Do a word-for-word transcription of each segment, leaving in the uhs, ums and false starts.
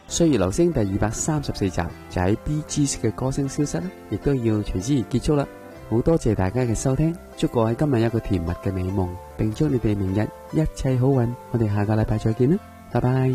歲月留聲第二百三十四集就喺 B G 式嘅歌聲消失啦，亦都要隨之而結束啦。好多謝大家嘅收聽，祝各位今日有一個甜蜜嘅美夢，並祝你哋明日一切好運。我哋下個禮拜再見啦，拜拜。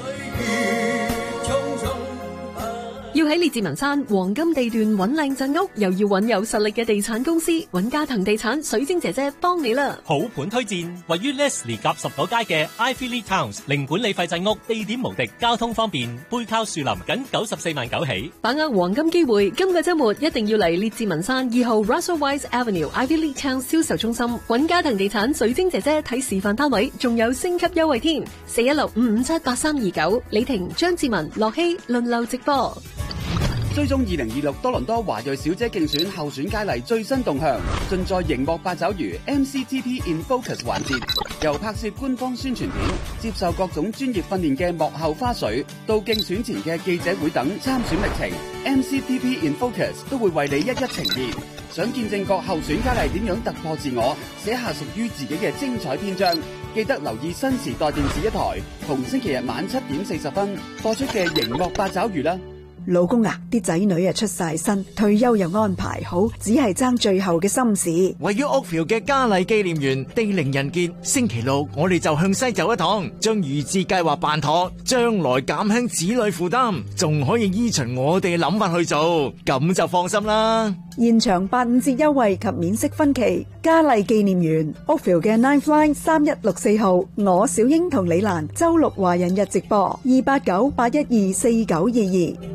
要喺列治文山黃金地段揾靚鎮屋，又要揾有實力嘅地產公司，揾嘉騰地產水晶姐姐幫你啦。 好盤推薦，位於 Leslie 甲十九街嘅 Ivy League Towns 零管理費鎮屋，地點無敵，交通方便，背靠樹林，僅九十四萬九起。 把握黃金機會，今個週末一定要嚟列治文山二號 Russell Wise Avenue Ivy League Towns 銷售中心揾嘉騰地產水晶姐姐睇示範單位，仲有升級優惠添。四一六五五七八三二九，李婷、張志文、樂希輪流直播。 追蹤二零二六多倫多華裔小姐競選候選佳麗最新動向，盡在熒幕八爪魚 M C T P in Focus 環節，由拍攝官方宣傳片、接受各種專業訓練嘅幕後花絮，到競選前嘅記者會等參選歷程 ，M C T P in Focus 都會為你一一呈現。想見證各候選佳麗點樣突破自我，寫下屬於自己嘅精彩篇章，記得留意新時代電視一台，逢星期日晚七點四十分播出嘅熒幕八爪魚啦。 老公啊，啲仔女啊出晒身，退休又安排好，只係爭最後嘅心事。 位於 Oakville 嘅嘉麗紀念園地靈人傑，星期六我哋就向西走一趟，將預置計劃辦妥，將來減輕子女負擔，仲可以依循我哋嘅諗法去做，咁就放心啦。 現場八五折優惠及免息分期，嘉麗紀念園 Oakville 嘅 Ninth Line 三一六四號，我小英同李蘭周六華人日直播二八九八一二四九二二。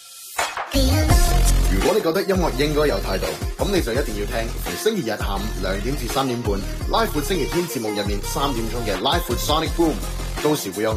如果你覺得音樂應該有態度，咁你就一定要聽逢星期日下午兩點至三點半，拉闊星期天節目入面三點鐘嘅拉闊 Sonic Boom，到時會有